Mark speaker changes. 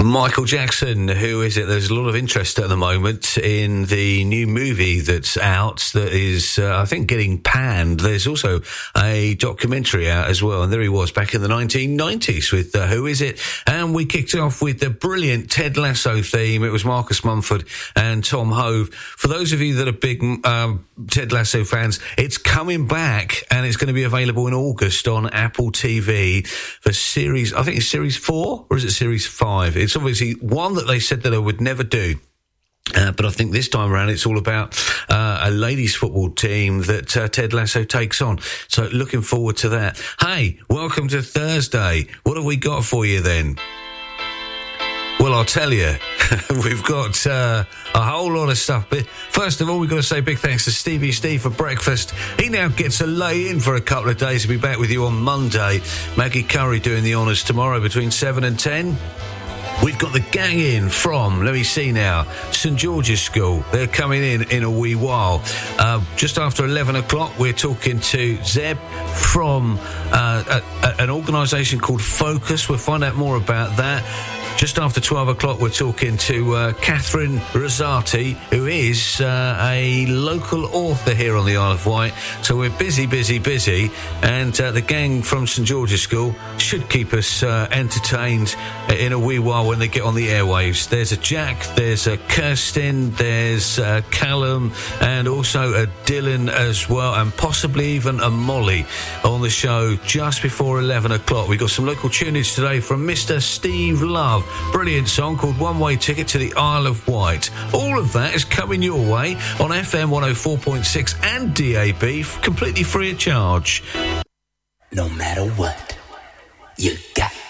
Speaker 1: Michael Jackson, who is it? There's a lot of interest at the moment in the new movie that's out that is, I think, getting panned. There's also a documentary out as well, and there he was back in the 1990s with Who Is It? And we kicked off with the brilliant Ted Lasso theme. It was Marcus Mumford and Tom Hove. For those of you that are big Ted Lasso fans, it's coming back, and it's going to be available in August on Apple TV for series, I think it's series 4, or is it series 5? It's obviously one that they said that I would never do. But I think this time around it's all about a ladies' football team that Ted Lasso takes on. So looking forward to that. Hey, welcome to Thursday. What have we got for you then? Well, I'll tell you, we've got a whole lot of stuff. But first of all, we've got to say big thanks to Stevie Steve for breakfast. He now gets a lay-in for a couple of days. He'll be back with you on Monday. Maggie Curry doing the honours tomorrow between 7 and 10. We've got the gang in from, let me see now, St George's School. They're coming in a wee while. Just after 11 o'clock, we're talking to Zeb from an organisation called Focus. We'll find out more about that. Just after 12 o'clock, we're talking to Catherine Rosati, who is a local author here on the Isle of Wight. So we're busy, and the gang from St George's School should keep us entertained in a wee while when they get on the airwaves. There's a Jack, there's a Kirsten, there's Callum, and also a Dylan as well, and possibly even a Molly on the show just before 11 o'clock. We've got some local tunage today from Mr. Steve Love. Brilliant song called One Way Ticket to the Isle of Wight. All of that is coming your way on FM 104.6 and DAB, completely free of charge.
Speaker 2: No matter what, you